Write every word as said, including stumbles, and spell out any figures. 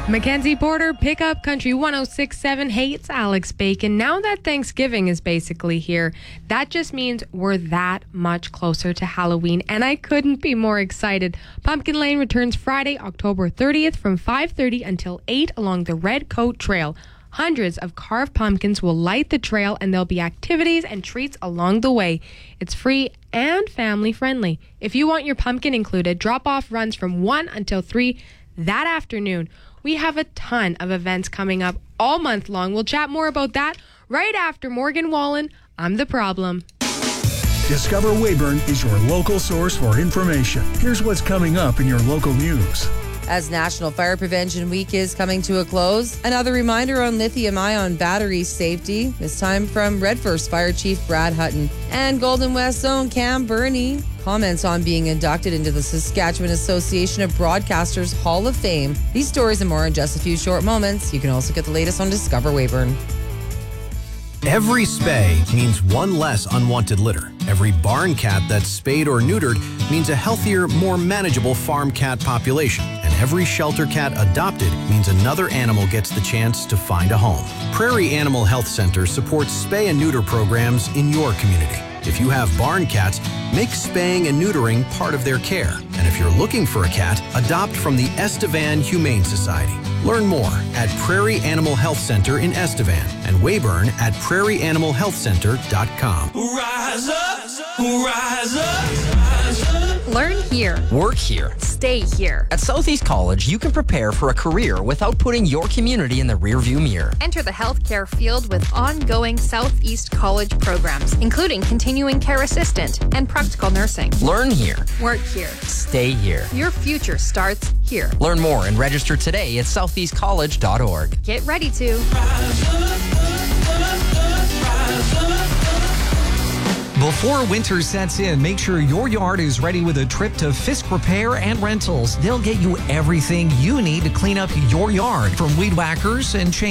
Mackenzie Porter, pick up Country one oh six point seven. Hey, it's Alex Bacon. Now that Thanksgiving is basically here, that just means we're that much closer to Halloween, and I couldn't be more excited. Pumpkin Lane returns Friday, October thirtieth from five thirty until eight along the Red Coat Trail. Hundreds of carved pumpkins will light the trail, and there'll be activities and treats along the way. It's free and family friendly. If you want your pumpkin included, drop-off runs from one until three that afternoon. We have a ton of events coming up all month long. We'll chat more about that right after Morgan Wallen. I'm the Problem. Discover Weyburn is your local source for information. Here's what's coming up in your local news. As National Fire Prevention Week is coming to a close, another reminder on lithium-ion battery safety, this time from Redfirst Fire Chief Brad Hutton. And Golden West Zone Cam Burney comments on being inducted into the Saskatchewan Association of Broadcasters Hall of Fame. These stories and more in just a few short moments. You can also get the latest on Discover Weyburn. Every spay means one less unwanted litter. Every barn cat that's spayed or neutered means a healthier, more manageable farm cat population. And every shelter cat adopted means another animal gets the chance to find a home. Prairie Animal Health Center supports spay and neuter programs in your community. If you have barn cats, make spaying and neutering part of their care. And if you're looking for a cat, adopt from the Estevan Humane Society. Learn more at Prairie Animal Health Center in Estevan and Weyburn at prairie animal health center dot com. Rise up, rise up, rise up. Learn here. Work here. Stay here. At Southeast College, you can prepare for a career without putting your community in the rearview mirror. Enter the healthcare field with ongoing Southeast College programs, including continuing care assistant and practical nursing. Learn here. Work here. Stay here. Your future starts here. Learn more and register today at southeast college dot org. Get ready to Rise up, up, up, rise up. Before winter sets in, make sure your yard is ready with a trip to Fisk Repair and Rentals. They'll get you everything you need to clean up your yard, from weed whackers and chain